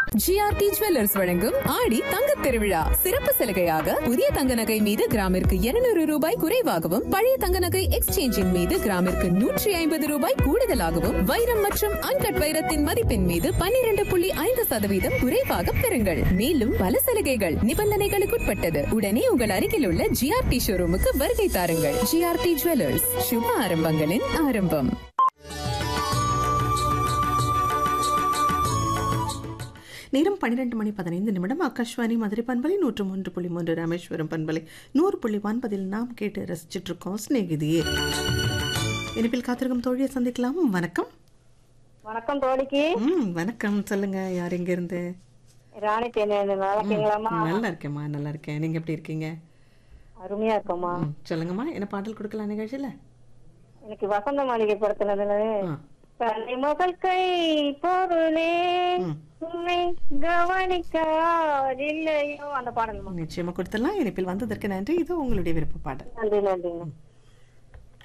GRT jewellers வழங்கும் ஆடி தங்கத் திருவிழா சிறப்பு சலுகையாக புதிய தங்க நகை மீது கிராமிற்கு 200 ரூபாய் குறைவாகவும் பழைய தங்க நகை எக்ஸ்சேஞ்சின் மீது கிராமிற்கு 150 ரூபாய் கூடுதலாகவும் வைரம் மற்றும் அன்கட் வைரத்தின் மதிப்பின் மீது 12.5% குறைவாக பெறுங்கள். மேலும் பல சலுகைகள் நிபந்தனைகளுக்குட்பட்டது. உடனே உங்கள் அருகில் உள்ள ஜிஆர்டி ஷோரூமுக்கு வருகை தாருங்கள். ஜிஆர்டி ஜுவல்லர்ஸ், சுப ஆரம்பங்களின் ஆரம்பம். நேரம் 12:15 ஆகாஷ்வாணி மதுரை பண்பலை 101.3 ராமேஸ்வரம் பண்பலை 100.9 நாம் கேட்டு ரசிச்சுட்டு இருக்கோம் சிநேகிதியே. இனிப்பில் காத்திருக்கும் தோழியை சந்திக்கலாம். வணக்கம். வணக்கம் தோழிக்கு. வணக்கம், சொல்லுங்க. யார் எங்க இருந்து? ராணி தேனேந்து. நல்லா இருக்கீங்களாமா? நல்லா இருக்கேம்மா, நல்லா இருக்கேன். நீங்க எப்படி இருக்கீங்க? அருமையா இருக்கோமா. சொல்லுங்கம்மா, என்ன பாடல் கொடுக்கலாம் நிகழ்ச்சியில? எனக்கு வசந்த மாளிகை படத்துல தலைமகள் கை பொருளே உன்னை கவனிக்காதில்லையோ அந்த பாடல் நிச்சயமா கொடுத்துடலாம். இனிப்பில் வந்ததற்கு நன்றி. இது உங்களுடைய விருப்ப பாடல். நன்றி நன்றிங்க.